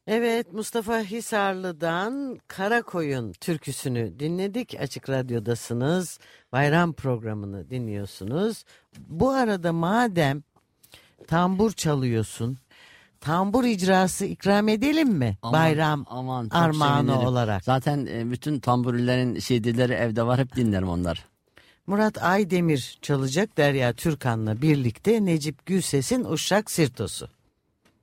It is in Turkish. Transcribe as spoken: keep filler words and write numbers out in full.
Evet, Mustafa Hisarlı'dan Karakoyun türküsünü dinledik. Açık Radyo'dasınız. Bayram programını dinliyorsunuz. Bu arada madem tambur çalıyorsun, tambur icrası ikram edelim mi? Aman, Bayram aman, çok armağanı sevinirim. olarak. Zaten e, bütün tamburilerin C D'leri evde var, hep dinlerim onlar. Murat Aydemir çalacak Derya Türkan'la birlikte Necip Gülses'in Uşak Sirtosu.